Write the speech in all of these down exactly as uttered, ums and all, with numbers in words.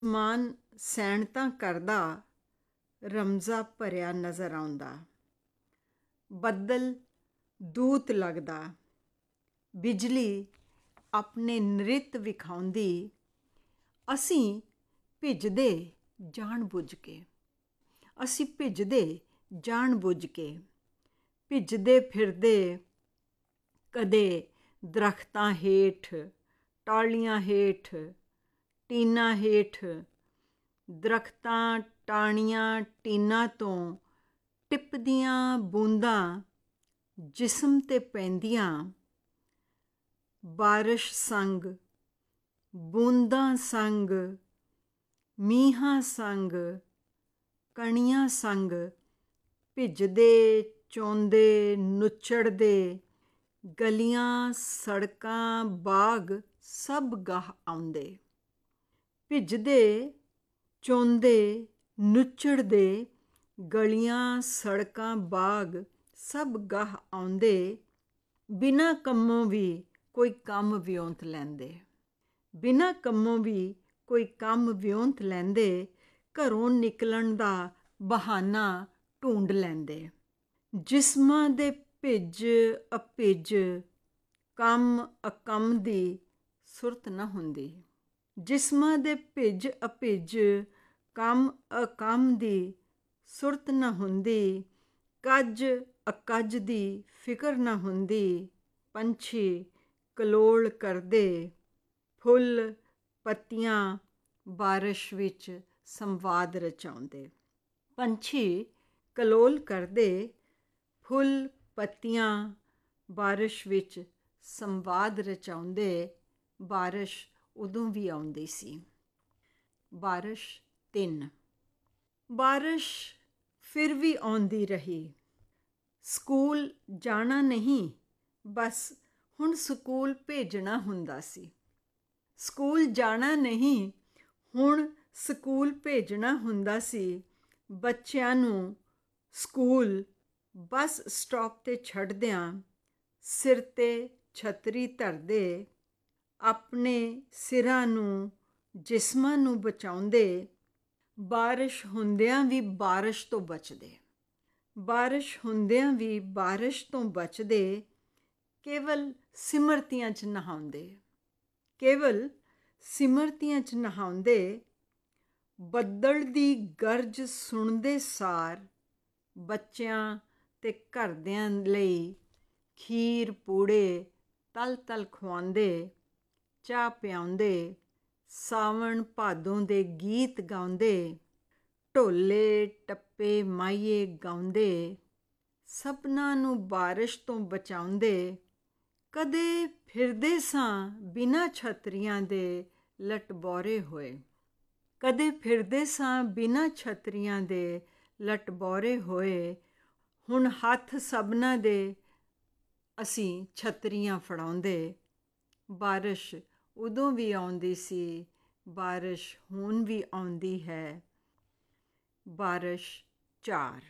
ਮਾਨ ਸੈਨਤਾਂ ਕਰਦਾ ਰਮਜ਼ਾ ਭਰਿਆ ਨਜ਼ਰ ਆਉਂਦਾ। ਬੱਦਲ ਦੂਤ ਲੱਗਦਾ, ਬਿਜਲੀ ਆਪਣੇ ਨ੍ਰਿਤ ਵਿਖਾਉਂਦੀ। ਅਸੀਂ ਭਿੱਜਦੇ ਜਾਣ ਬੁੱਝ ਕੇ, ਅਸੀਂ ਭਿੱਜਦੇ ਜਾਣ ਬੁੱਝ ਕੇ, ਭਿੱਜਦੇ ਫਿਰਦੇ ਕਦੇ ਦਰਖਤਾਂ ਹੇਠ, ਟਾਹਲੀਆਂ ਹੇਠ, ਟੀਨਾਂ ਹੇਠ। ਦਰਖਤਾਂ, ਟਾਹਣੀਆਂ, ਟੀਨਾਂ ਤੋਂ ਟਿਪਦੀਆਂ ਬੂੰਦਾਂ ਜਿਸਮ 'ਤੇ ਪੈਂਦੀਆਂ। ਬਾਰਿਸ਼ ਸੰਗ, ਬੂੰਦਾਂ ਸੰਗ, ਮੀਂਹਾਂ ਸੰਗ, ਕਣੀਆਂ ਸੰਗ, ਭਿੱਜਦੇ, ਚੋਂਦੇ, ਨੁੱਚੜਦੇ। ਗਲੀਆਂ, ਸੜਕਾਂ, ਬਾਗ ਸਭ ਗਾਹ ਆਉਂਦੇ। ਭਿੱਜਦੇ, ਚੋਂਦੇ, ਨੁੱਚੜਦੇ। ਗਲੀਆਂ, ਸੜਕਾਂ, ਬਾਗ ਸਭ ਗਾਹ ਆਉਂਦੇ। ਬਿਨਾਂ ਕੰਮੋਂ ਵੀ ਕੋਈ ਕੰਮ ਵਿਉਂਤ ਲੈਂਦੇ, ਬਿਨਾਂ ਕੰਮੋਂ ਵੀ ਕੋਈ ਕੰਮ ਵਿਉਂਤ ਲੈਂਦੇ। ਘਰੋਂ ਨਿਕਲਣ ਦਾ ਬਹਾਨਾ ਢੂੰਡ ਲੈਂਦੇ। ਜਿਸਮਾਂ ਦੇ ਭਿੱਜ ਅਭਿੱਜ, ਕੰਮ ਅਕੰਮ ਦੀ ਸੁਰਤ ਨਾ ਹੁੰਦੀ। ਜਿਸਮਾਂ ਦੇ ਭਿੱਜ ਅਭਿੱਜ, ਕੰਮ ਅਕੰਮ ਦੀ ਸੁਰਤ ਨਾ ਹੁੰਦੀ। ਕੱਜ ਅਕੱਜ ਦੀ ਫਿਕਰ ਨਾ ਹੁੰਦੀ। ਪੰਛੀ ਕਲੋਲ ਕਰਦੇ, ਫੁੱਲ ਪੱਤੀਆਂ ਬਾਰਿਸ਼ ਵਿੱਚ ਸੰਵਾਦ ਰਚਾਉਂਦੇ। ਪੰਛੀ ਕਲੋਲ ਕਰਦੇ, ਫੁੱਲ ਪੱਤੀਆਂ ਬਾਰਿਸ਼ ਵਿੱਚ ਸੰਵਾਦ ਰਚਾਉਂਦੇ। ਬਾਰਿਸ਼ ਉਦੋਂ ਵੀ ਆਉਂਦੀ ਸੀ। ਬਾਰਿਸ਼ ਤਿੰਨ। ਬਾਰਿਸ਼ ਫਿਰ ਵੀ ਆਉਂਦੀ ਰਹੀ। ਸਕੂਲ ਜਾਣਾ ਨਹੀਂ, ਬਸ ਹੁਣ ਸਕੂਲ ਭੇਜਣਾ ਹੁੰਦਾ ਸੀ। ਸਕੂਲ ਜਾਣਾ ਨਹੀਂ, ਹੁਣ ਸਕੂਲ ਭੇਜਣਾ ਹੁੰਦਾ ਸੀ। ਬੱਚਿਆਂ ਨੂੰ ਸਕੂਲ ਬੱਸ ਸਟਾਪ 'ਤੇ ਛੱਡਦਿਆਂ, ਸਿਰ 'ਤੇ ਛਤਰੀ ਧਰਦੇ, ਆਪਣੇ ਸਿਰਾਂ ਨੂੰ, ਜਿਸਮਾਂ ਨੂੰ ਬਚਾਉਂਦੇ। ਬਾਰਿਸ਼ ਹੁੰਦਿਆਂ ਵੀ ਬਾਰਿਸ਼ ਤੋਂ ਬਚਦੇ, ਬਾਰਿਸ਼ ਹੁੰਦਿਆਂ ਵੀ ਬਾਰਿਸ਼ ਤੋਂ ਬਚਦੇ। ਕੇਵਲ ਸਿਮਰਤੀਆਂ 'ਚ ਨਹਾਉਂਦੇ, ਕੇਵਲ ਸਿਮਰਤੀਆਂ 'ਚ ਨਹਾਉਂਦੇ। ਬੱਦਲ ਦੀ ਗਰਜ ਸੁਣਦੇ ਸਾਰ, ਬੱਚਿਆਂ ਤੇ ਘਰਦਿਆਂ ਲਈ ਖੀਰ ਪੂੜੇ ਤਲ ਤਲ ਖੁਆਉਂਦੇ, ਚਾਹ ਪਿਆਉਂਦੇ। ਸਾਵਣ ਭਾਦੋਂ ਦੇ ਗੀਤ ਗਾਉਂਦੇ, ਢੋਲੇ ਟੱਪੇ ਮਾਹੀਏ ਗਾਉਂਦੇ। ਸਭਨਾਂ ਨੂੰ ਬਾਰਿਸ਼ ਤੋਂ ਬਚਾਉਂਦੇ। ਕਦੇ ਫਿਰਦੇ ਸਾਂ ਬਿਨਾਂ ਛਤਰੀਆਂ ਦੇ ਲਟਬੌਰੇ ਹੋਏ, ਕਦੇ ਫਿਰਦੇ ਸਾਂ ਬਿਨਾਂ ਛਤਰੀਆਂ ਦੇ ਲਟਬੌਰੇ ਹੋਏ। ਹੁਣ ਹੱਥ ਸਭਨਾਂ ਦੇ ਅਸੀਂ ਛਤਰੀਆਂ ਫੜਾਉਂਦੇ। ਬਾਰਿਸ਼ ਉਦੋਂ ਵੀ ਆਉਂਦੀ ਸੀ, ਬਾਰਿਸ਼ ਹੁਣ ਵੀ ਆਉਂਦੀ ਹੈ। ਬਾਰਿਸ਼ ਚਾਰ।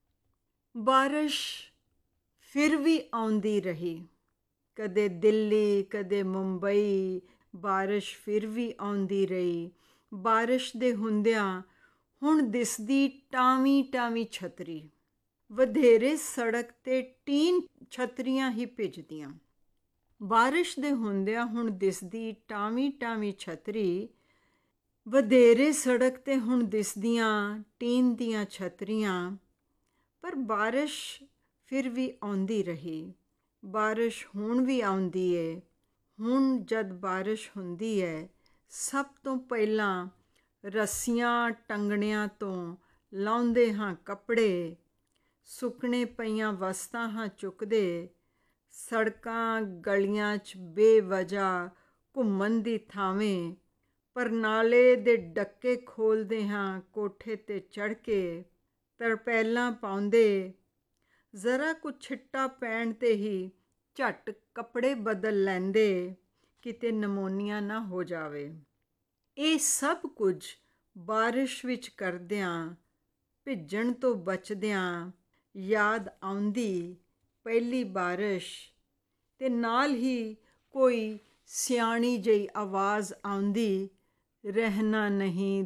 ਬਾਰਿਸ਼ ਫਿਰ ਵੀ ਆਉਂਦੀ ਰਹੀ। ਕਦੇ ਦਿੱਲੀ, ਕਦੇ ਮੁੰਬਈ, ਬਾਰਿਸ਼ ਫਿਰ ਵੀ ਆਉਂਦੀ ਰਹੀ। ਬਾਰਿਸ਼ ਦੇ ਹੁੰਦਿਆਂ ਹੁਣ ਦਿਸਦੀ ਟਾਵੀਂ ਟਾਵੀਂ ਛਤਰੀ। ਵਧੇਰੇ ਸੜਕ 'ਤੇ ਟੀਨ ਛਤਰੀਆਂ ਹੀ ਭਿੱਜਦੀਆਂ। ਬਾਰਿਸ਼ ਦੇ ਹੁੰਦਿਆਂ ਹੁਣ ਦਿਸਦੀ ਟਾਵੀਂ ਟਾਵੀਂ ਛਤਰੀ। ਵਧੇਰੇ ਸੜਕ 'ਤੇ ਹੁਣ ਦਿਸਦੀਆਂ ਟੀਨ ਦੀਆਂ ਛਤਰੀਆਂ। ਪਰ ਬਾਰਿਸ਼ ਫਿਰ ਵੀ ਆਉਂਦੀ ਰਹੀ। ਬਾਰਿਸ਼ ਹੁਣ ਵੀ ਆਉਂਦੀ ਏ। ਹੁਣ ਜਦ ਬਾਰਿਸ਼ ਹੁੰਦੀ ਹੈ, ਸਭ ਤੋਂ ਪਹਿਲਾਂ ਰੱਸੀਆਂ ਟੰਗਣਿਆਂ ਤੋਂ ਲਾਹੁੰਦੇ ਹਾਂ ਕੱਪੜੇ। ਸੁੱਕਣੇ ਪਈਆਂ ਵਸਤਾਂ ਹਾਂ ਚੁੱਕਦੇ। ਸੜਕਾਂ ਗਲੀਆਂ 'ਚ ਬੇਵਜ੍ਹਾ ਘੁੰਮਣ ਦੀ ਥਾਵੇਂ ਪਰਨਾਲੇ ਦੇ ਡੱਕੇ ਖੋਲ੍ਹਦੇ ਹਾਂ ਕੋਠੇ 'ਤੇ ਚੜ੍ਹ ਕੇ। ਤਰਪੈਲਾਂ ਪਾਉਂਦੇ, ਜ਼ਰਾ ਕੁ ਛਿੱਟਾ ਪੈਣ 'ਤੇ ਹੀ ਝੱਟ ਕੱਪੜੇ ਬਦਲ ਲੈਂਦੇ, ਕਿਤੇ ਨਮੋਨੀਆ ਨਾ ਹੋ ਜਾਵੇ। ਇਹ ਸਭ ਕੁਝ ਬਾਰਿਸ਼ ਵਿੱਚ ਕਰਦਿਆਂ, ਭਿੱਜਣ ਤੋਂ ਬਚਦਿਆਂ ਯਾਦ ਆਉਂਦੀ ਪਹਿਲੀ ਬਾਰਿਸ਼। ਤੇ ਨਾਲ ਹੀ ਕੋਈ ਸਿਆਣੀ ਜਿਹੀ ਆਵਾਜ਼ ਆਉਂਦੀ, रहना नहीं